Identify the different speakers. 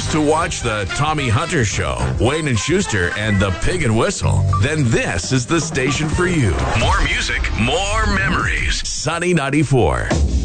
Speaker 1: choose to watch the Tommy Hunter Show, Wayne and Schuster, and the Pig and Whistle, then this is the station for you. More music, more memories. Sunny 94.